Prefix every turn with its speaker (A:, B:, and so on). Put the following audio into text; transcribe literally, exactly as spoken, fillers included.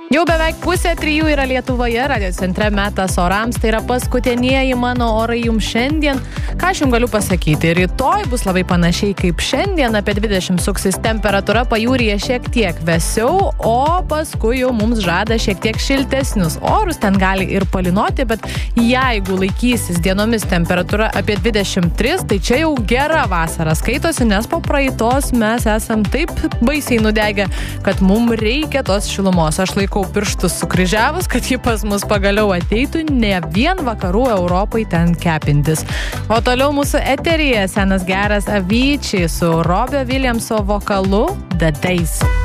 A: Jau beveik pusė trijų yra Lietuvoje, radio centre metas orams, tai yra paskutinieji mano orai jums šiandien. Ką aš jums galiu pasakyti, rytoj bus labai panašiai kaip šiandien, apie dvidešimt suksis temperatūra, pajūryje šiek tiek vėsiau, o paskui jau mums žada šiek tiek šiltesnius orus, ten gali ir palynoti, bet jeigu laikysis dienomis temperatūra apie dvidešimt tris, tai čia jau gera vasara skaitosi, nes po praeitos mes esam taip baisiai nudegę, kad mums reikia tos šilumos. Aš laikau pirštus sukryžiavus, kad ji pas mus pagaliau ateitų, ne vien vakarų Europai ten kepintis. O toliau mūsų eteryje senas geras Avicii su Robio Williamso vokalu The Days.